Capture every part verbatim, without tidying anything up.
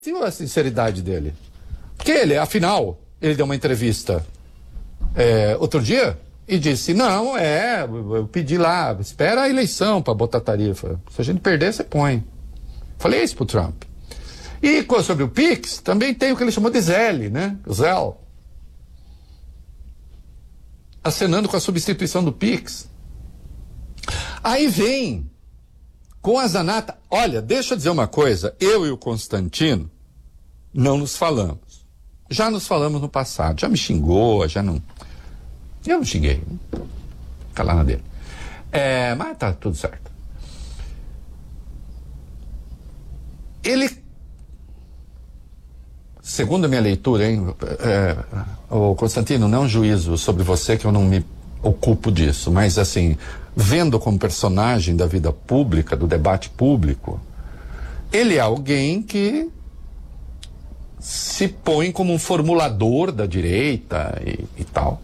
Viu a sinceridade dele? Porque ele, afinal, ele deu uma entrevista é, outro dia e disse, não, é, eu pedi lá, espera a eleição para botar tarifa. Se a gente perder, você põe. Falei isso pro Trump. E sobre o Pix, também tem o que ele chamou de Zelle, né? O Zelle. Acenando com a substituição do Pix. Aí vem com a Zanata. Olha, deixa eu dizer uma coisa. Eu e o Constantino não nos falamos. Já nos falamos no passado. Já me xingou, já não... Eu não xinguei. Tá lá na dele. É, mas tá tudo certo. Ele... Segundo a minha leitura, hein, é, o Constantino, não é um juízo sobre você, que eu não me ocupo disso, mas assim, vendo como personagem da vida pública, do debate público, ele é alguém que se põe como um formulador da direita e, e tal.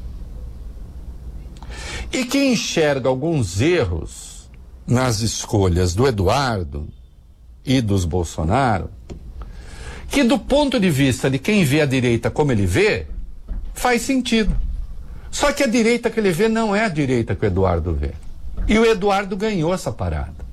E que enxerga alguns erros nas escolhas do Eduardo e dos Bolsonaro, que do ponto de vista de quem vê a direita como ele vê, faz sentido. Só que a direita que ele vê não é a direita que o Eduardo vê. E o Eduardo ganhou essa parada.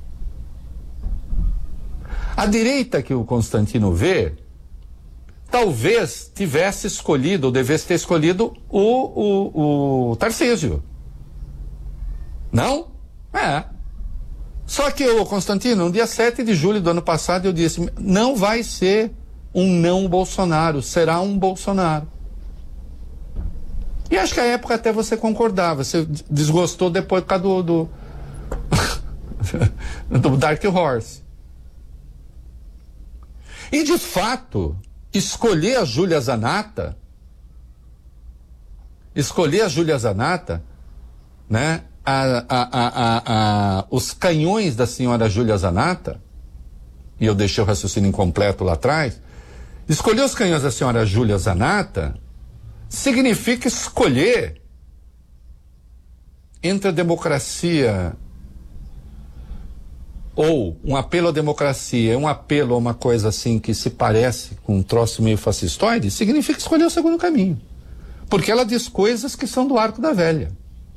A direita que o Constantino vê, talvez tivesse escolhido, ou devesse ter escolhido o, o, o Tarcísio. Não? É. Só que o Constantino, no dia sete de julho do ano passado, eu disse, não vai ser um não Bolsonaro, será um Bolsonaro. E acho que a época até você concordava, você desgostou depois por causa do, do, do Dark Horse. E de fato, escolher a Júlia Zanata, escolher a Júlia Zanata, né, a, a, a, a, a, os canhões da senhora Júlia Zanata, e eu deixei o raciocínio incompleto lá atrás, escolher os canhões da senhora Júlia Zanata significa escolher entre a democracia ou um apelo à democracia, um apelo a uma coisa assim que se parece com um troço meio fascistoide, significa escolher o segundo caminho. Porque ela diz coisas que são do arco da velha.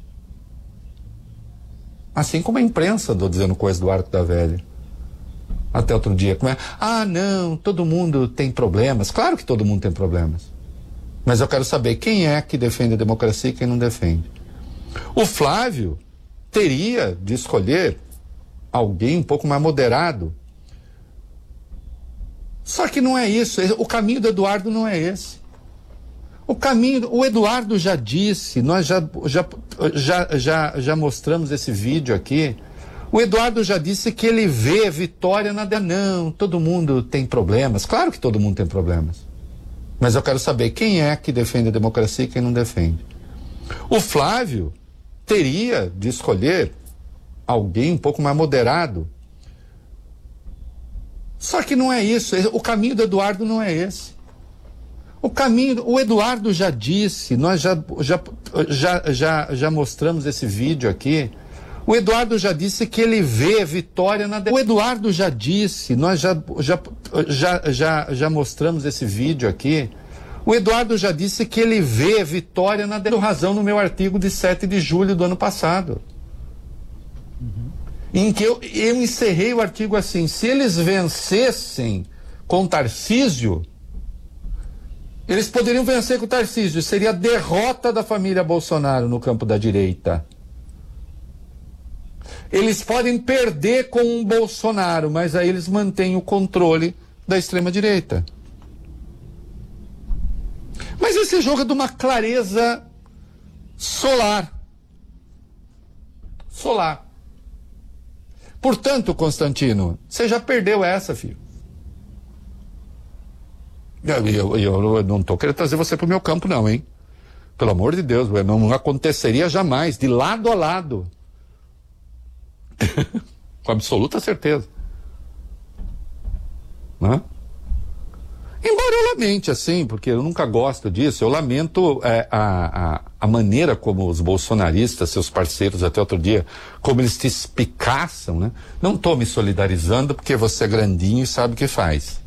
Assim como a imprensa andou dizendo coisas do arco da velha. Até outro dia, como é? Ah, não, todo mundo tem problemas. Claro que todo mundo tem problemas. Mas eu quero saber quem é que defende a democracia e quem não defende. O Flávio teria de escolher alguém um pouco mais moderado. Só que não é isso. O caminho do Eduardo não é esse. O caminho, o Eduardo já disse, nós já, já, já, já, já mostramos esse vídeo aqui. O Eduardo já disse que ele vê vitória na... Não, todo mundo tem problemas. Claro que todo mundo tem problemas. Mas eu quero saber quem é que defende a democracia e quem não defende. O Flávio teria de escolher alguém um pouco mais moderado. Só que não é isso. O caminho do Eduardo não é esse. O caminho... O Eduardo já disse, nós já, já, já, já, já mostramos esse vídeo aqui. O Eduardo já disse que ele vê vitória na... O Eduardo já disse, nós já, já, já, já, já mostramos esse vídeo aqui. O Eduardo já disse que ele vê vitória na... Deu razão no meu artigo de sete de julho do ano passado. Uhum. Em que eu, eu encerrei o artigo assim, se eles vencessem com Tarcísio, eles poderiam vencer com Tarcísio, seria a derrota da família Bolsonaro no campo da direita. Eles podem perder com um Bolsonaro, mas aí eles mantêm o controle da extrema-direita. Mas esse jogo é de uma clareza solar. Solar. Portanto, Constantino, você já perdeu essa, filho. Eu, eu, eu não estou querendo trazer você para o meu campo, não, hein? Pelo amor de Deus, não aconteceria jamais, de lado a lado. Com absoluta certeza. Né? Embora eu lamente, assim, porque eu nunca gosto disso, eu lamento é, a, a, a maneira como os bolsonaristas, seus parceiros até outro dia, como eles te espicaçam, né? Não estou me solidarizando porque você é grandinho e sabe o que faz.